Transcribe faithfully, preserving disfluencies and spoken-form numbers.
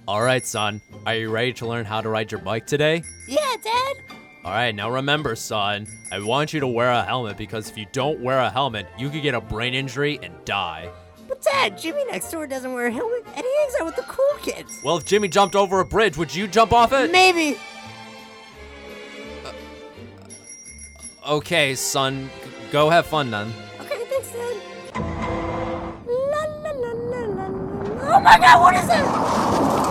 All right, son. Are you ready to learn how to ride your bike today? Yeah, Dad. All right, now remember, son, I want you to wear a helmet because if you don't wear a helmet, you could get a brain injury and die. But Dad, Jimmy next door doesn't wear a helmet, and he hangs out with the cool kids. Well, if Jimmy jumped over a bridge, would you jump off it? Maybe. Okay, son, g- go have fun then. Okay, thanks, Dad. La, la, la, la, la, la. Oh my God, what is it?